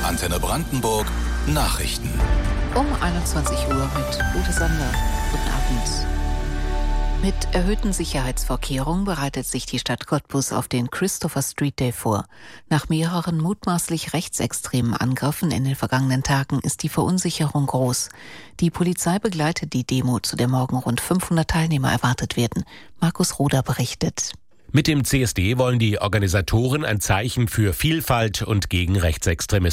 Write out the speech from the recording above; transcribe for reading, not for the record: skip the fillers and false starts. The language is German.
Antenne Brandenburg Nachrichten. Um 21 Uhr mit Ute Sander. Guten Abend. Mit erhöhten Sicherheitsvorkehrungen bereitet sich die Stadt Cottbus auf den Christopher Street Day vor. Nach mehreren mutmaßlich rechtsextremen Angriffen in den vergangenen Tagen ist die Verunsicherung groß. Die Polizei begleitet die Demo, zu der morgen rund 500 Teilnehmer erwartet werden. Markus Roder berichtet. Mit dem CSD wollen die Organisatoren ein Zeichen für Vielfalt und gegen Rechtsextremismus